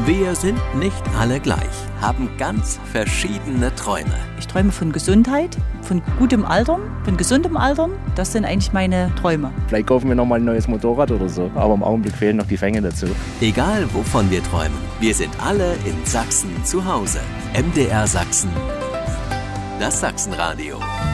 Wir sind nicht alle gleich, haben ganz verschiedene Träume. Ich träume von Gesundheit, von gutem Altern, von gesundem Altern. Das sind eigentlich meine Träume. Vielleicht kaufen wir nochmal ein neues Motorrad oder so, aber im Augenblick fehlen noch die Fänge dazu. Egal, wovon wir träumen, wir sind alle in Sachsen zu Hause. MDR Sachsen, das Sachsenradio.